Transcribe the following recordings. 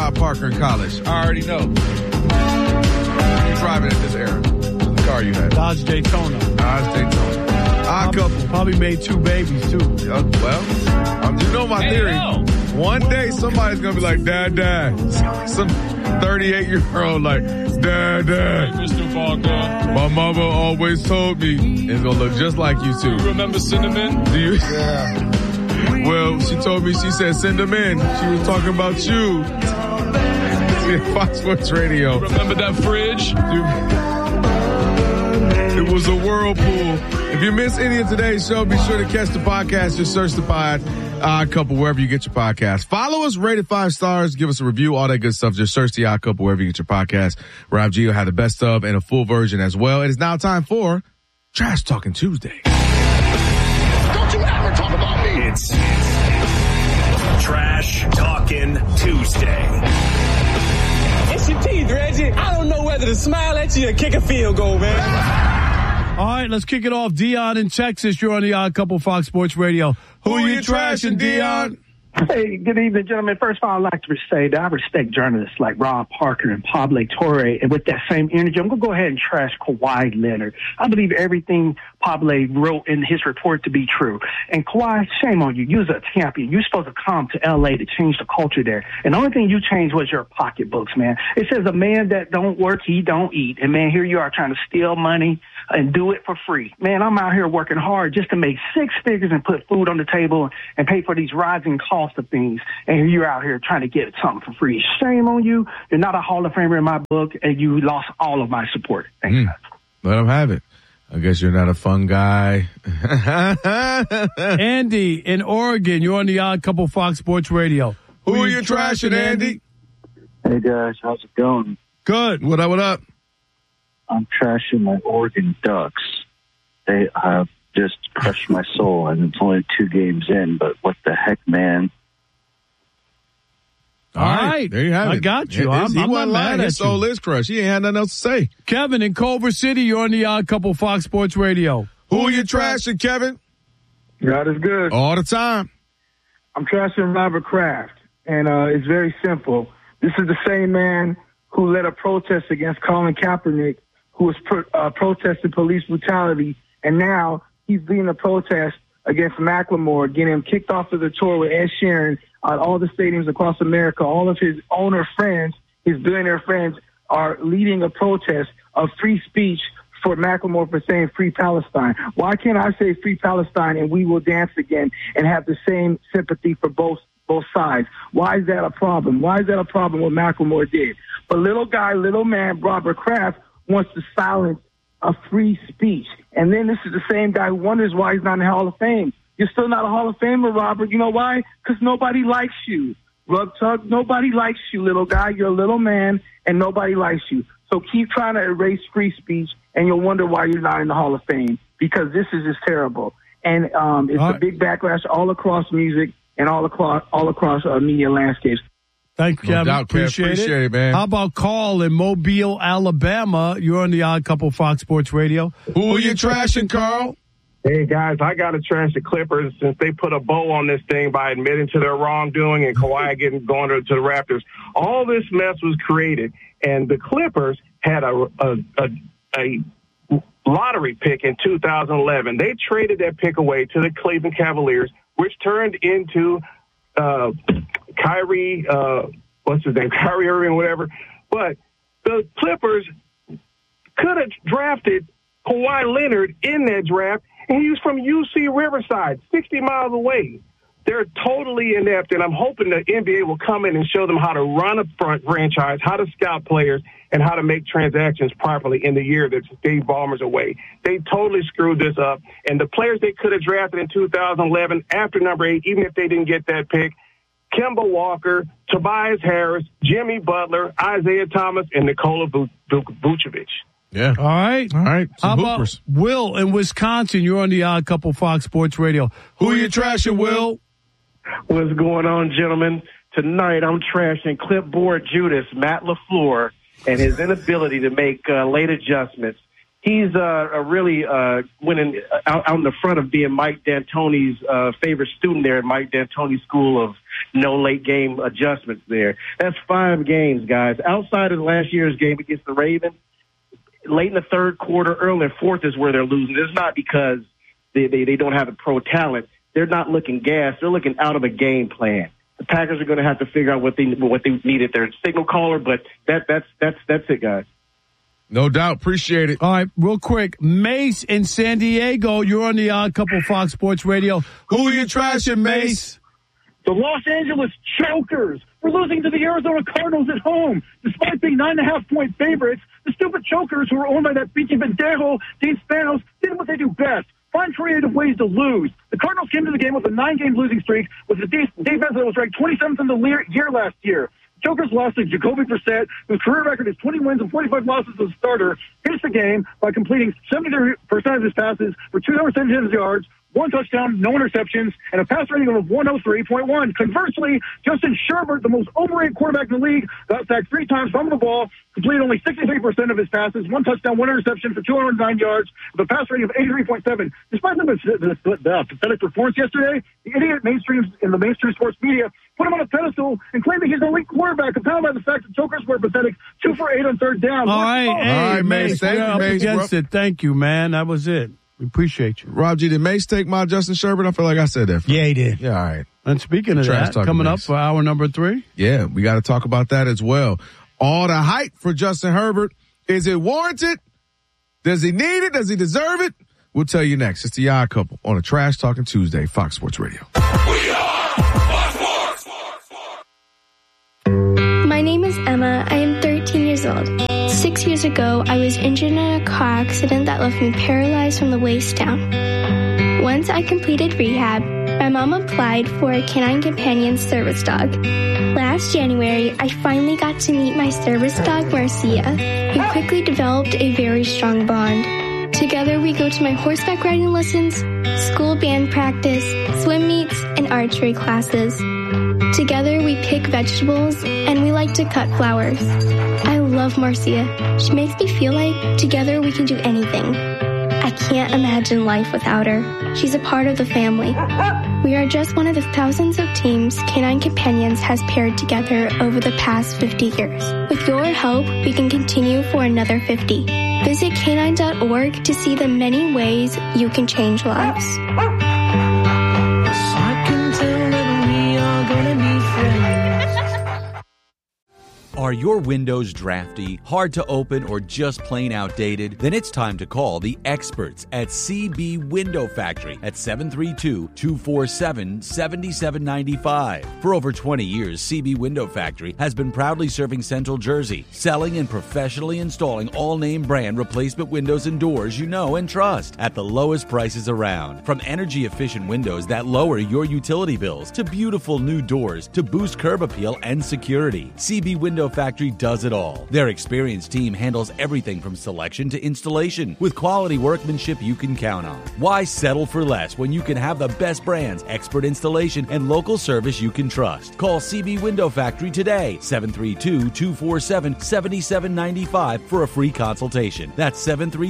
Rob Parker in college? I already know. You're driving at this era. The car you had. Dodge Daytona. Odd couple. Probably made 2 babies, too. Well, you know my theory. One day somebody's going to be like, Dad. Some 38-year-old like, Dad. Mr. Parker. My mama always told me it's going to look just like you two. You remember Cinnamon? Do you? Yeah. Well, she told me, she said, send them in. She was talking about you. Fox Sports Radio. Remember that fridge? It was a whirlpool. If you miss any of today's show, be sure to catch the podcast. Just search the pod, Odd Couple, wherever you get your podcast. Follow us, rate it 5 stars, give us a review, all that good stuff. Just search the Odd Couple wherever you get your podcast. Rob G will have the best of and a full version as well. It is now time for Trash Talking Tuesday. Don't you ever talk about me. It's Trash Talking Tuesday. It's your teeth, Reggie. I don't know whether to smile at you or kick a field goal, man. All right, let's kick it off. Dion in Texas, you're on the Odd Couple Fox Sports Radio. Who are you trashing, Dion? Hey, good evening, gentlemen. First of all, I'd like to say that I respect journalists like Rob Parker and Pablo Torre, and with that same energy, I'm going to go ahead and trash Kawhi Leonard. I believe everything Pablo wrote in his report to be true. And Kawhi, shame on you. You was a champion. You're supposed to come to L.A. to change the culture there. And the only thing you changed was your pocketbooks, man. It says a man that don't work, he don't eat. And, man, here you are trying to steal money and do it for free. Man, I'm out here working hard just to make 6 figures and put food on the table and pay for these rising costs of things. And you're out here trying to get something for free. Shame on you. You're not a Hall of Famer in my book, and you lost all of my support. Thanks, guys. Let him have it. I guess you're not a fun guy. Andy in Oregon, you're on the Odd Couple Fox Sports Radio. Who are you trashing, Andy? Hey, guys. How's it going? Good. What up? I'm trashing my Oregon Ducks. They have just crushed my soul, and it's only 2 games in, but what the heck, man. All right. There you have it. I got you. I'm not lying. mad at His soul is crushed. He ain't had nothing else to say. Kevin in Culver City, you're on the Odd Couple Fox Sports Radio. Who are you trashing, Kevin? God is good. All the time. I'm trashing Robert Kraft, and it's very simple. This is the same man who led a protest against Colin Kaepernick, who was protesting police brutality, and now he's leading a protest against Macklemore, getting him kicked off of the tour with Ed Sheeran at all the stadiums across America. All of his owner friends, his billionaire friends, are leading a protest of free speech for Macklemore for saying Free Palestine. Why can't I say Free Palestine and we will dance again and have the same sympathy for both sides? Why is that a problem? Why is that a problem what Macklemore did? But little man, Robert Kraft, wants to silence a free speech. And then this is the same guy who wonders why he's not in the Hall of Fame. You're still not a Hall of Famer, Robert. You know why? Because nobody likes you. Rug Tug, nobody likes you, little guy. You're a little man, and nobody likes you. So keep trying to erase free speech, and you'll wonder why you're not in the Hall of Fame, because this is just terrible. And it's a big backlash all across music and all across media landscapes. Thank you, Kevin. Appreciate it, man. How about Carl in Mobile, Alabama? You're on the Odd Couple Fox Sports Radio. Who are you trashing, Carl? Hey, guys, I got to trash the Clippers since they put a bow on this thing by admitting to their wrongdoing and Kawhi going to the Raptors. All this mess was created, and the Clippers had a lottery pick in 2011. They traded that pick away to the Cleveland Cavaliers, which turned into Kyrie Irving, whatever. But the Clippers could have drafted Kawhi Leonard in that draft, and he was from UC Riverside, 60 miles away. They're totally inept, and I'm hoping the NBA will come in and show them how to run a franchise, how to scout players, and how to make transactions properly in the year that Steve Ballmer's away. They totally screwed this up, and the players they could have drafted in 2011 after number 8, even if they didn't get that pick, Kemba Walker, Tobias Harris, Jimmy Butler, Isaiah Thomas, and Nikola Vucevic. Yeah. All right. How about Will in Wisconsin? You're on the Odd Couple Fox Sports Radio. Who are you trashing, Will? What's going on, gentlemen? Tonight I'm trashing clipboard Judas, Matt LaFleur, and his inability to make late adjustments. he's really winning out in the front of being Mike D'Antoni's favorite student there at Mike D'Antoni's School of No Late Game Adjustments there. That's 5 games, guys. Outside of last year's game against the Ravens, late in the third quarter, early in the fourth is where they're losing. It's not because they don't have the pro talent. They're not looking gassed. They're looking out of a game plan. The Packers are going to have to figure out what they need at their signal caller, but that's it, guys. No doubt. Appreciate it. All right, real quick. Mace in San Diego. You're on the Odd Couple Fox Sports Radio. Who are you trashing, Mace? The Los Angeles Chokers. We're losing to the Arizona Cardinals at home. Despite being 9.5-point favorites, the stupid Chokers, who are owned by that Pinche Pendejo, Dean Spanos, did what they do best. Find creative ways to lose. The Cardinals came to the game with a 9-game losing streak with a defense that was ranked 27th in the year last year. Chokers lost to Jacoby Brissett, whose career record is 20 wins and 45 losses as a starter, finished the game by completing 73% of his passes for 270 yards, 1 touchdown, no interceptions, and a pass rating of 103.1. Conversely, Justin Herbert, the most overrated quarterback in the league, got sacked 3 times, fumbled the ball, completed only 63% of his passes, 1 touchdown, 1 interception for 209 yards, with a pass rating of 83.7. Despite the pathetic performance yesterday, the idiot in the mainstream sports media put him on a pedestal and claimed that he's an elite quarterback, compounded by the fact that Chokers were pathetic 2 for 8 on third down. All right, Mace. Thank you, Mace. Against it. Thank you, man. That was it. We appreciate you. Rob G, did Mace take my Justin Herbert? I feel like I said that. Yeah, he did. Yeah, all right. And speaking of that, coming up for hour number 3. Yeah, we got to talk about that as well. All the hype for Justin Herbert. Is it warranted? Does he need it? Does he deserve it? We'll tell you next. It's the Odd Couple on a Trash Talking Tuesday, Fox Sports Radio. We are Fox Sports. My name is Emma. I am 13 years old. 6 years ago, I was injured in a car accident that left me paralyzed from the waist down. Once I completed rehab, my mom applied for a Canine Companion service dog. Last January, I finally got to meet my service dog, Marcia. We quickly developed a very strong bond. Together, we go to my horseback riding lessons, school band practice, swim meets, and archery classes. Together, we pick vegetables, and we like to cut flowers. I love Marcia. She makes me feel like together we can do anything. I can't imagine life without her. She's a part of the family. We are just one of the thousands of teams Canine Companions has paired together over the past 50 years. With your help, we can continue for another 50. Visit canine.org to see the many ways you can change lives. Are your windows drafty, hard to open, or just plain outdated? Then it's time to call the experts at CB Window Factory at 732-247-7795. For over 20 years, CB Window Factory has been proudly serving Central Jersey, selling and professionally installing all-name brand replacement windows and doors you know and trust at the lowest prices around. From energy-efficient windows that lower your utility bills to beautiful new doors to boost curb appeal and security, CB Window Factory does it all. Their experienced team handles everything from selection to installation with quality workmanship you can count on. Why settle for less when you can have the best brands, expert installation, and local service you can trust? Call CB Window Factory today, 732-247-7795 for a free consultation. That's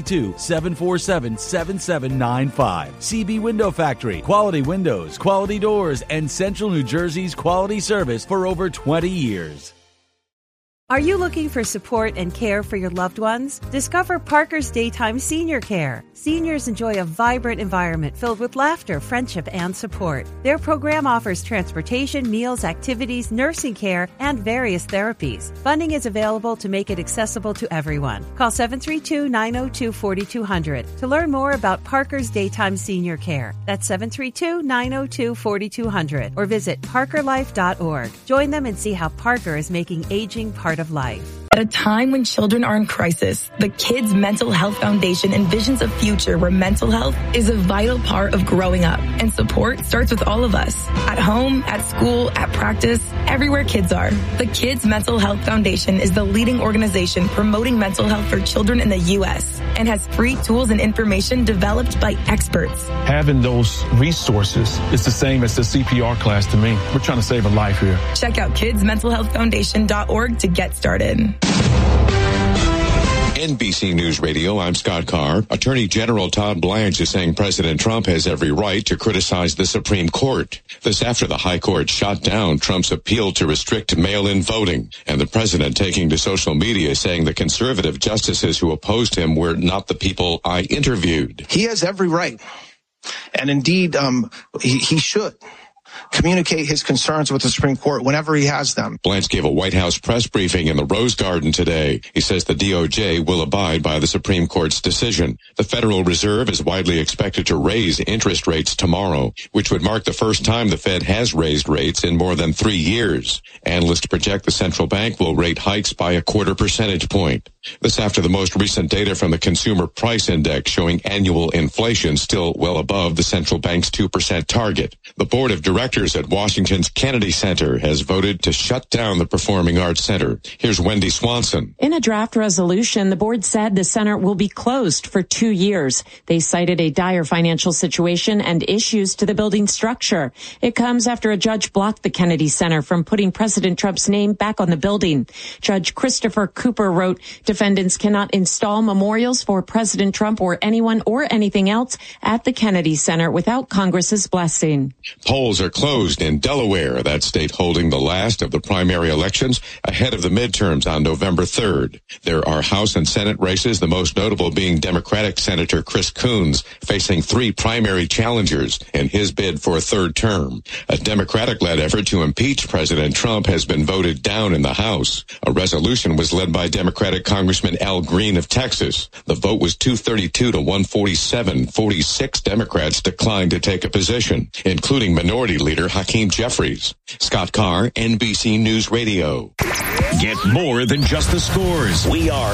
732-747-7795. CB Window Factory. Quality windows, quality doors, and Central New Jersey's quality service for over 20 years. Are you looking for support and care for your loved ones? Discover Parker's Daytime Senior Care. Seniors enjoy a vibrant environment filled with laughter, friendship, and support. Their program offers transportation, meals, activities, nursing care, and various therapies. Funding is available to make it accessible to everyone. Call 732-902-4200 to learn more about Parker's Daytime Senior Care. That's 732-902-4200 or visit parkerlife.org. Join them and see how Parker is making aging part of life. At a time when children are in crisis, the Kids Mental Health Foundation envisions a future where mental health is a vital part of growing up, and support starts with all of us. At home, at school, at practice, everywhere kids are. The Kids Mental Health Foundation is the leading organization promoting mental health for children in the U.S. and has free tools and information developed by experts. Having those resources is the same as the CPR class to me. We're trying to save a life here. Check out kidsmentalhealthfoundation.org to get started. NBC News Radio, I'm Scott Carr. Attorney General Todd Blanche is saying President Trump has every right to criticize the Supreme Court. This after the High Court shot down Trump's appeal to restrict mail-in voting, and the president taking to social media saying the conservative justices who opposed him were not the people I interviewed. He has every right, and indeed, he should communicate his concerns with the Supreme Court whenever he has them. Blanche gave a White House press briefing in the Rose Garden today. He says the DOJ will abide by the Supreme Court's decision. The Federal Reserve is widely expected to raise interest rates tomorrow, which would mark the first time the Fed has raised rates in more than 3 years. Analysts project the central bank will rate hikes by a 0.25 percentage point. This after the most recent data from the Consumer Price Index showing annual inflation still well above the central bank's 2% target. The board of directors at Washington's Kennedy Center has voted to shut down the Performing Arts Center. Here's Wendy Swanson. In a draft resolution, the board said the center will be closed for 2 years. They cited a dire financial situation and issues to the building structure. It comes after a judge blocked the Kennedy Center from putting President Trump's name back on the building. Judge Christopher Cooper wrote, defendants cannot install memorials for President Trump or anyone or anything else at the Kennedy Center without Congress's blessing. Polls are closed in Delaware, that state holding the last of the primary elections ahead of the midterms on November 3rd. There are House and Senate races, the most notable being Democratic Senator Chris Coons facing 3 primary challengers in his bid for a third term. A Democratic-led effort to impeach President Trump has been voted down in the House. A resolution was led by Democratic Congressman Al Green of Texas. The vote was 232 to 147. 46 Democrats declined to take a position, including Minority Leader Hakeem Jeffries. Scott Carr, NBC News Radio. Get more than just the scores. We are